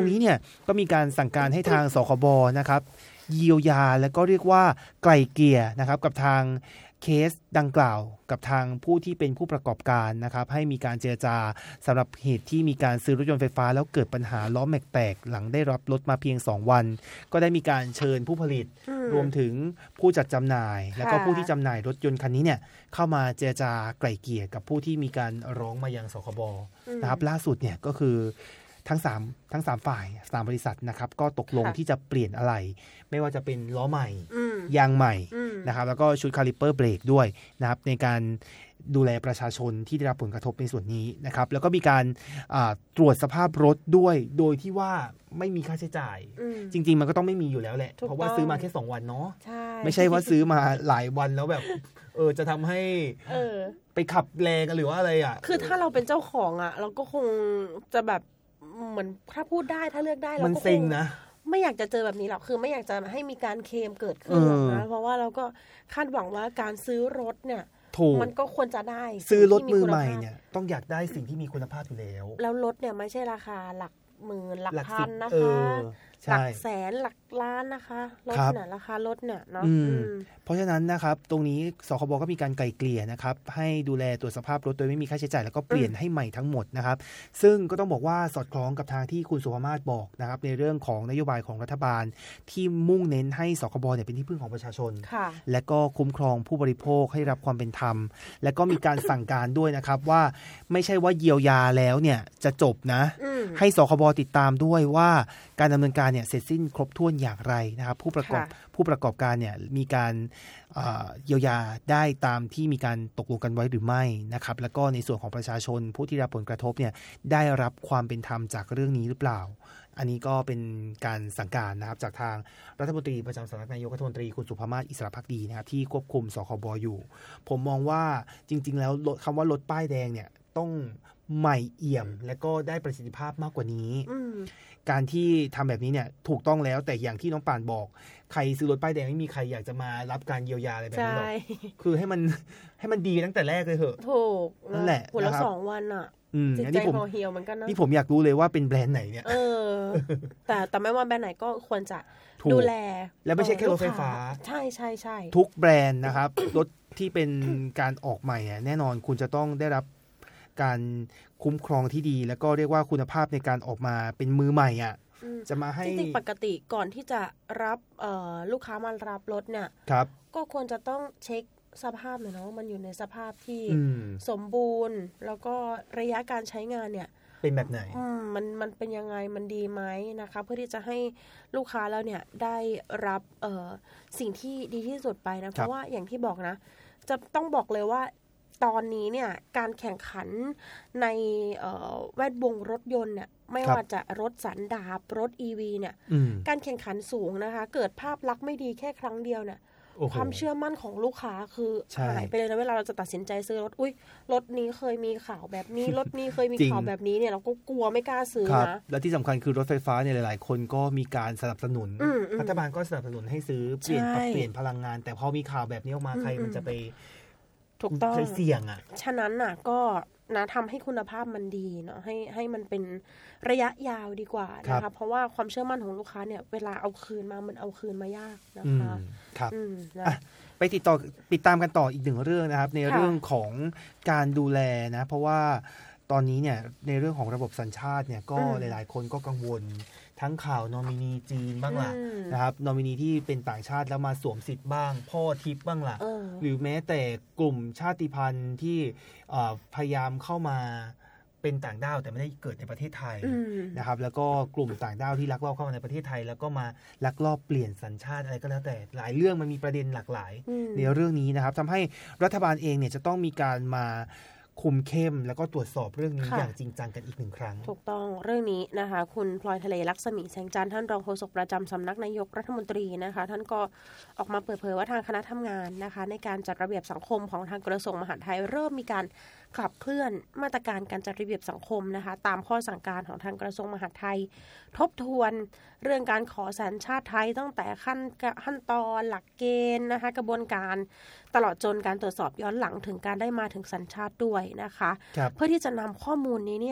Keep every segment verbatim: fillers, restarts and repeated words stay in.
รงนี้เนี่ยก็มีการสั่งการให้ทางสคบนะครับเยียวยาและก็เรียกว่าไกล่เกลี่ยนะครับกับทางเคสดังกล่าวกับทางผู้ที่เป็นผู้ประกอบการนะครับให้มีการเจรจาสำหรับเหตุที่มีการซื้อรถยนต์ไฟฟ้าแล้วเกิดปัญหาล้อแม็กแตกหลังได้รับรถมาเพียงสองวันก็ได้มีการเชิญผู้ผลิตรวมถึงผู้จัดจำหน่ายแล้วก็ผู้ที่จำหน่ายรถยนต์คันนี้เนี่ยเข้ามาเจรจาไกล่เกลี่ยกับผู้ที่มีการร้องมายังสคบนะครับล่าสุดเนี่ยก็คือทั้งสามทั้งสามฝ่ายสามบริษัทนะครับก็ตกลงที่จะเปลี่ยนอะไหล่ไม่ว่าจะเป็นล้อใหม่ยางใหม่นะครับแล้วก็ชุดคาลิปเปอร์เบรกด้วยนะครับในการดูแลประชาชนที่ได้รับผลกระทบในส่วนนี้นะครับแล้วก็มีการตรวจสภาพรถด้วยโดยที่ว่าไม่มีค่าใช้จ่ายจริงๆมันก็ต้องไม่มีอยู่แล้วแหละเพราะว่าซื้อมาแค่สองวันเนาะไม่ใช่ว่าซื้อมาหลายวันแล้วแบบเออจะทำให้ไปขับแรงหรือว่าอะไรอ่ะคือถ้าเราเป็นเจ้าของอ่ะเราก็คงจะแบบเหมือนถ้าพูดได้ถ้าเลือกได้เราก็คงนะไม่อยากจะเจอแบบนี้หรอกคือไม่อยากจะให้มีการเคลมเกิดขึ้นหรอกนะเพราะว่าเราก็คาดหวังว่าการซื้อรถเนี่ยมันก็ควรจะได้ซื้อรถมือใหม่เนี่ยต้องอยากได้สิ่งที่มีคุณภาพอยู่แล้วแล้วรถเนี่ยไม่ใช่ราคาหลักหมื่นหลักพันนะคะหลักแสนหลักล้านนะคะรถเนี่ยราคารถเนี่ยเนาะเพราะฉะนั้นนะครับตรงนี้สคบก็มีการไกล่เกลี่ยนะครับให้ดูแลตรวจสภาพรถโดยไม่มีค่าใช้จ่ายแล้วก็เปลี่ยนให้ใหม่ทั้งหมดนะครับซึ่งก็ต้องบอกว่าสอดคล้องกับทางที่คุณสุภมาศบอกนะครับในเรื่องของนโยบายของรัฐบาลที่มุ่งเน้นให้สคบเนี่ยเป็นที่พึ่งของประชาชนและก็คุ้มครองผู้บริโภคให้รับความเป็นธรรมและก็มีการสั่งการด้วยนะครับว่าไม่ใช่ว่าเยียวยาแล้วเนี่ยจะจบนะให้สคบติดตามด้วยว่าการดำเนินการเนี่ยเสร็จสิ้นครบถ้วนอย่างไรนะครับผู้ประกอบผู้ประกอบการเนี่ยมีการเยียวยาได้ตามที่มีการตกลงกันไว้หรือไม่นะครับแล้วก็ในส่วนของประชาชนผู้ที่รับผลกระทบเนี่ยได้รับความเป็นธรรมจากเรื่องนี้หรือเปล่าอันนี้ก็เป็นการสั่งการนะครับจากทางรัฐมนตรีประจำสำนักนายกรัฐมนตรีคุณสุภมาศอิสระภักดีนะครับที่ควบคุมสคบอยู่ผมมองว่าจริงๆแล้วคำว่ารถป้ายแดงเนี่ยต้องใหม่เอี่ยมและก็ได้ประสิทธิภาพมากกว่านี้การที่ทำแบบนี้เนี่ยถูกต้องแล้วแต่อย่างที่น้องป่านบอกใครซื้อรถป้ายแดงไม่มีใครอยากจะมารับการเยียวยาอะไรแบบนี้หรอกคือให้มันให้มันดีตั้งแต่แรกเลยเถอะถูกนั่นแหละหัวละสองวันอ่ะจิตใจพอเหี่ยวเหมือนกันนะนี่ผมอยากรู้เลยว่าเป็นแบรนด์ไหนเนี่ยเออแต่แต่ไม่ว่าแบรนด์ไหนก็ควรจะดูแลและไม่ใช่แค่รถไฟฟ้าใช่ใช่ใช่ทุกแบรนด์นะครับ รถที่เป็นการออกใหม่แน่นอนคุณจะต้องได้รับการคุ้มครองที่ดีแล้วก็เรียกว่าคุณภาพในการออกมาเป็นมือใหม่อ่ะจะมาให้จริงๆปกติก่อนที่จะรับลูกค้ามารับรถเนี่ยก็ควรจะต้องเช็คสภาพหน่อยเนาะมันอยู่ในสภาพที่สมบูรณ์แล้วก็ระยะการใช้งานเนี่ยเป็นแบบไหนมันมันเป็นยังไงมันดีไหมนะคะเพื่อที่จะให้ลูกค้าแล้วเนี่ยได้รับสิ่งที่ดีที่สุดไปนะเพราะว่าอย่างที่บอกนะจะต้องบอกเลยว่าตอนนี้เนี่ยการแข่งขันในแวดวงรถยนต์เนี่ยไม่ว่าจะรถสันดาปรถ อี วี เนี่ยการแข่งขันสูงนะคะเกิดภาพลักษณ์ไม่ดีแค่ครั้งเดียวเนี่ยความเชื่อมั่นของลูกค้าคือหายไปเลยนะเวลาเราจะตัดสินใจซื้อรถอุ้ยรถนี้เคยมีข่าวแบบนี้รถนี้เคยมีข่าวแบบนี้เนี่ยเราก็กลัวไม่กล้าซื้อนะและที่สำคัญคือรถไฟฟ้าเนี่ยหลายๆคนก็มีการสนับสนุนรัฐบาลก็สนับสนุนให้ซื้อเปลี่ยนปรับเปลี่ยนพลังงานแต่พอมีข่าวแบบนี้ออกมาใครมันจะไปถูกต้องเสี่ยงอ่ะฉะนั้นน่ะก็นะทำให้คุณภาพมันดีเนาะให้ให้มันเป็นระยะยาวดีกว่านะคะเพราะว่าความเชื่อมั่นของลูกค้าเนี่ยเวลาเอาคืนมามันเอาคืนมายากนะคะครับไปติดต่อติดตามกันต่ออีกหนึ่งเรื่องนะครับในเรื่องของการดูแลนะเพราะว่าตอนนี้เนี่ยในเรื่องของระบบสัญชาติเนี่ยก็หลายๆคนก็กังวลทั้งข่าวนอมินีจีนบ้างล่ะนะครับนอมินีที่เป็นต่างชาติแล้วมาสวมสิทธิ์บ้างพ่อทิพย์บ้างล่ะหรือแม้แต่กลุ่มชาติพันธุ์ที่พยายามเข้ามาเป็นต่างด้าวแต่ไม่ได้เกิดในประเทศไทยนะครับแล้วก็กลุ่มต่างด้าวที่ลักลอบเข้ามาในประเทศไทยแล้วก็มาลักลอบเปลี่ยนสัญชาติอะไรก็แล้วแต่หลายเรื่องมันมีประเด็นหลากหลายในเรื่องนี้นะครับทำให้รัฐบาลเองเนี่ยจะต้องมีการมาคุมเข้มแล้วก็ตรวจสอบเรื่องนี้อย่างจริงจังกันอีกหนึ่งครั้งถูกต้องเรื่องนี้นะคะคุณพลอยทะเลลักษมีแสงจันทร์ท่านรองโฆษกประจำสำนักนายกรัฐมนตรีนะคะท่านก็ออกมาเปิดเผยว่าทางคณะทำงานนะคะในการจัดระเบียบสังคมของทางกระทรวงมหาดไทยเริ่มมีการขับเคลื่อนมาตรการการจัดระเบียบสังคมนะคะตามข้อสั่งการของทางกระทรวงมหาดไทยทบทวนเรื่องการขอสัญชาติไทยตั้งแต่ขั้นขั้นตอนหลักเกณฑ์นะคะกระบวนการตลอดจนการตรวจสอบย้อนหลังถึงการได้มาถึงสัญชาติด้วยนะคะเพื่อที่จะนำข้อมูลนี้เนี่ย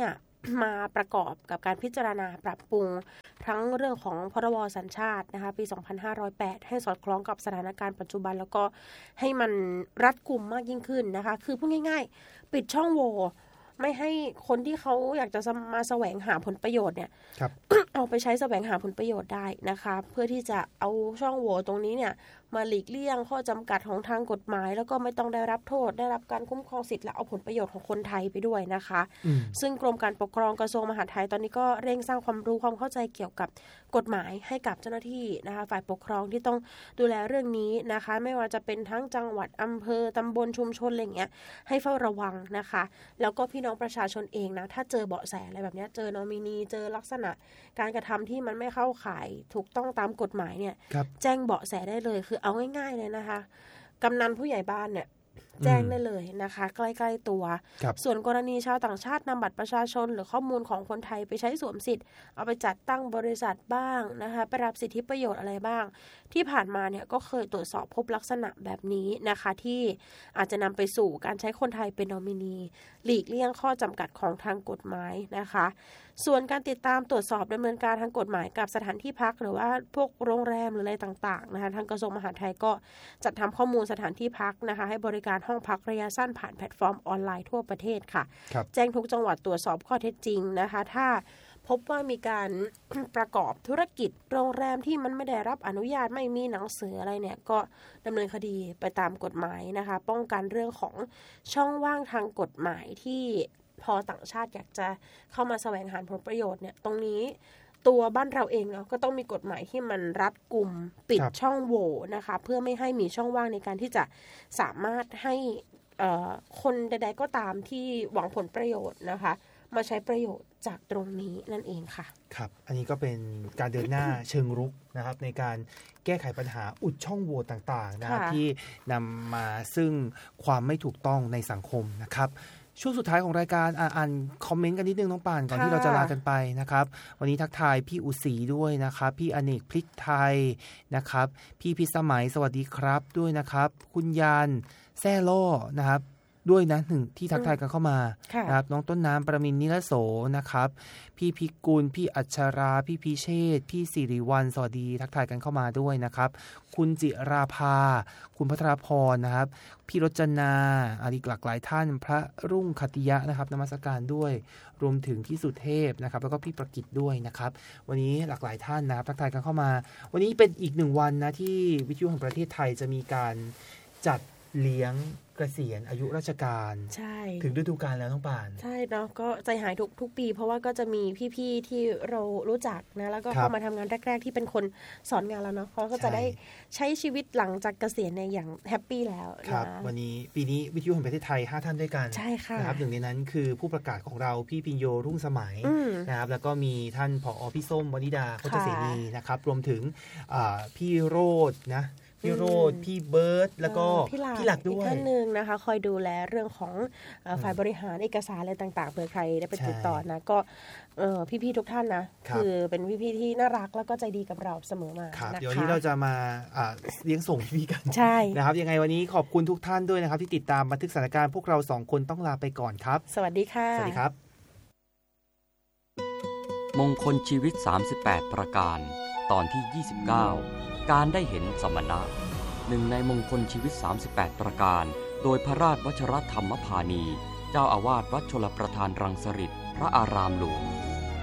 มาประกอบกับการพิจารณาปรับปรุงทั้งเรื่องของพรบสัญชาตินะคะปีสองพันห้าร้อยแปดให้สอดคล้องกับสถานการณ์ปัจจุบันแล้วก็ให้มันรัดกุมมากยิ่งขึ้นนะคะคือพูดง่ายๆปิดช่องโหว่ไม่ให้คนที่เขาอยากจะมาแสวงหาผลประโยชน์เนี่ย เอาไปใช้แสวงหาผลประโยชน์ได้นะคะเพื่อที่จะเอาช่องโหว่ตรงนี้เนี่ยมาหลีกเลี่ยงข้อจำกัดของทางกฎหมายแล้วก็ไม่ต้องได้รับโทษได้รับการคุ้มครองสิทธิ์และเอาผลประโยชน์ของคนไทยไปด้วยนะคะซึ่งกรมการปกครองกระทรวงมหาดไทยตอนนี้ก็เร่งสร้างความรู้ความเข้าใจเกี่ยวกับกฎหมายให้กับเจ้าหน้าที่นะคะฝ่ายปกครองที่ต้องดูแลเรื่องนี้นะคะไม่ว่าจะเป็นทั้งจังหวัดอำเภอตำบลชุมชนอะไรอย่างเงี้ยให้เฝ้าระวังนะคะแล้วก็พี่น้องประชาชนเองนะถ้าเจอเบาะแสอะไรแบบนี้เจอนอมินีเจอลักษณะการกระทำที่มันไม่เข้าข่ายถูกต้องตามกฎหมายเนี่ยแจ้งเบาะแสได้เลยคือเอาง่ายๆเลยนะคะกำนันผู้ใหญ่บ้านเนี่ยแจ้งได้เลยนะคะใกล้ๆตัวส่วนกรณีชาวต่างชาตินำบัตรประชาชนหรือข้อมูลของคนไทยไปใช้สวมสิทธิ์เอาไปจัดตั้งบริษัทบ้างนะคะไปรับสิทธิประโยชน์อะไรบ้างที่ผ่านมาเนี่ยก็เคยตรวจสอบพบลักษณะแบบนี้นะคะที่อาจจะนำไปสู่การใช้คนไทยเป็นนอมินีหลีกเลี่ยงข้อจำกัดของทางกฎหมายนะคะส่วนการติดตามตรวจสอบดำเนินการทางกฎหมายกับสถานที่พักหรือว่าพวกโรงแรมหรืออะไรต่างๆนะคะทางกระทรวงมหาดไทยก็จัดทำข้อมูลสถานที่พักนะคะให้บริการห้องพักระยะสั้นผ่านแพลตฟอร์มออนไลน์ทั่วประเทศค่ะแจ้งทุกจังหวัดตรวจสอบข้อเท็จจริงนะคะถ้าพบว่ามีการ ประกอบธุรกิจโรงแรมที่มันไม่ได้รับอนุญาตไม่มีหนังสืออะไรเนี่ยก็ดำเนินคดีไปตามกฎหมายนะคะป้องกันเรื่องของช่องว่างทางกฎหมายที่พอต่างชาติอยากจะเข้ามาแสวงหาผลประโยชน์เนี่ยตรงนี้ตัวบ้านเราเองเนาะก็ต้องมีกฎหมายที่มันรัดกุมปิดช่องโหว่นะคะเพื่อไม่ให้มีช่องว่างในการที่จะสามารถให้คนใดๆก็ตามที่หวังผลประโยชน์นะคะมาใช้ประโยชน์จากตรงนี้นั่นเองค่ะครับอันนี้ก็เป็นการเดินหน้า เชิงรุกนะครับในการแก้ไขปัญหาอุดช่องโหว่ต่างๆนะครับที่นำมาซึ่งความไม่ถูกต้องในสังคมนะครับช่วงสุดท้ายของรายการอ่านคอมเมนต์กันนิดนึงน้องป่านก่อนที่เราจะลากันไปนะครับวันนี้ทักทายพี่อุศรีด้วยนะครับพี่อเนกพลิกไทยนะครับพี่พิสมัยสวัสดีครับด้วยนะครับคุณยานแซ่ล่อนะครับด้วยนะหนึ่งที่ทักทายกันเข้ามานะครับน้องต้นน้ำประมินนิรโสนะครับพี่พิกุลพี่อัชราพี่พิเชษพี่สิริวัลย์สวัสดีทักทายกันเข้ามาด้วยนะครับคุณจิราภาคุณพัทรพรนะครับพี่รจนาอีกหลากหลายท่านพระรุ่งคติยะนะครับนมัสการด้วยรวมถึงพี่สุเทพนะครับแล้วก็พี่ประกิตด้วยนะครับวันนี้หลากหลายท่านนะครับทักทายกันเข้ามาวันนี้เป็นอีกหนึ่งวันนะที่วิทยุแห่งประเทศไทยจะมีการจัดเลี้ยงเกษียณอายุราชการใช่ถึงฤดูกาลแล้วน้องป่านใช่เนาะก็ใจหายทุกทุกปีเพราะว่าก็จะมีพี่ๆที่เรารู้จักนะแล้วก็เข้ามาทำงานแรกๆที่เป็นคนสอนงานแล้วเนาะเขาก็จะได้ใช้ชีวิตหลังจากเกษียณในอย่างแฮปปี้แล้วครับวันนี้ปีนี้วิทยุแห่งประเทศไทยห้าท่านด้วยกันใช่ค่ะนะครับหนึ่งในนั้นคือผู้ประกาศของเราพี่พิญโยรุ่งสมัยนะครับแล้วก็มีท่านผอ.พี่ส้มวนิดาโคจรเสนีนะครับรวมถึงพี่โรจน์นะพี่โรดพี่เบิร์ดแล้วก็พี่หลักด้วยอีกท่านหนึ่งนะคะคอยดูแลเรื่องของฝ่ายบริหารเอกสารอะไรต่างๆเผื่อใครได้ไปติดต่อนะก็พี่ๆทุกท่านนะคือเป็นพี่ๆที่น่ารักแล้วก็ใจดีกับเราเสมอมานะคะเดี๋ยววันนี้เราจะมาเลี้ยงส่งพี่กันใช่นะครับยังไงวันนี้ขอบคุณทุกท่านด้วยนะครับที่ติดตามบันทึกสถานการณ์พวกเราสองคนต้องลาไปก่อนครับสวัสดีค่ะสวัสดีครับมงคลชีวิตสามสิบแปดประการตอนที่ยี่สิบเก้าการได้เห็นสมณะหนึ่งในมงคลชีวิตสามสิบแปดประการโดยพระราชวชรธรรมพานีเจ้าอาวาสวัดชลประทานรังสฤษฎ์พระอารามหลวง